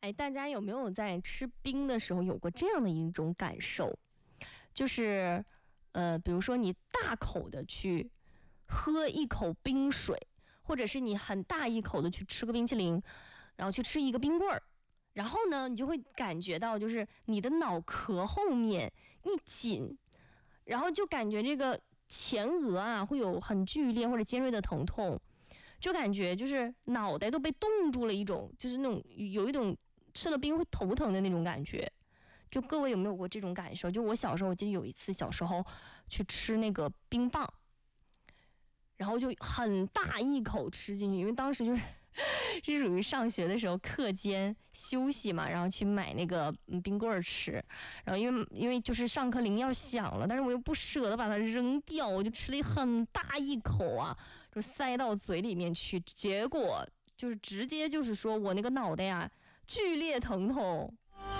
哎，大家有没有在吃冰的时候有过这样的一种感受？就是，比如说你大口的去喝一口冰水，或者是你很大一口的去吃个冰淇淋，然后去吃一个冰棍儿，然后呢，你就会感觉到就是你的脑壳后面一紧，然后就感觉这个前额啊会有很剧烈或者尖锐的疼痛，就感觉就是脑袋都被冻住了一种，就是那种有一种吃了冰会头疼的那种感觉。就各位有没有过这种感受？就我小时候，我记得有一次小时候去吃那个冰棒，然后就很大一口吃进去，因为当时就是是属于上学的时候课间休息嘛，然后去买那个冰棍儿吃，然后因为就是上课铃要响了，但是我又不舍得把它扔掉，我就吃了很大一口啊，就塞到嘴里面去，结果就是直接就是说我那个脑袋呀剧烈疼痛。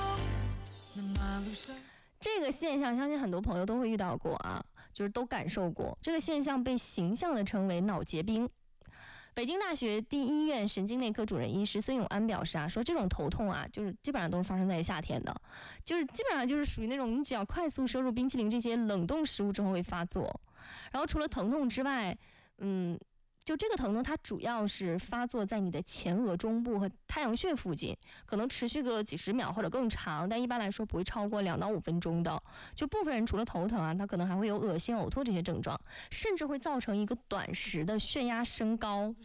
这个现象相信很多朋友都会遇到过啊，就是都感受过。这个现象被形象的称为脑结冰。北京大学第一医院神经内科主任医师孙永安表示啊，说这种头痛啊，就是基本上都是发生在夏天的，就是基本上就是属于那种你只要快速摄入冰淇淋这些冷冻食物之后会发作。然后除了疼痛之外，就这个疼痛它主要是发作在你的前额中部和太阳穴附近，可能持续个几十秒或者更长，但一般来说不会超过2到5分钟的。就部分人除了头疼啊，他可能还会有恶心、呕吐这些症状，甚至会造成一个短时的血压升高。